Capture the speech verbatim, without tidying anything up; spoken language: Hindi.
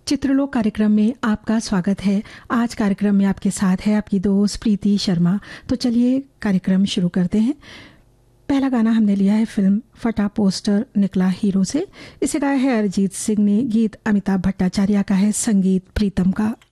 चित्रलोक कार्यक्रम में आपका स्वागत है। आज कार्यक्रम में आपके साथ है आपकी दोस्त प्रीति शर्मा। तो चलिए कार्यक्रम शुरू करते हैं। पहला गाना हमने लिया है फिल्म फटा पोस्टर निकला हीरो से। इसे गाया है अरिजीत सिंह ने, गीत अमिताभ भट्टाचार्य का है, संगीत प्रीतम का।